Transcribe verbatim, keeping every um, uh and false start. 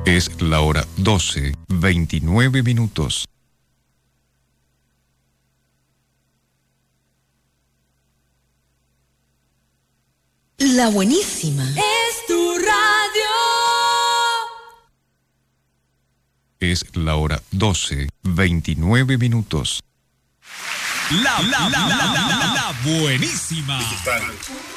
Es la hora doce, veintinueve minutos. La buenísima. Es tu radio. Es la hora doce, veintinueve minutos. La, la, la, la, la, la, la buenísima. Digital.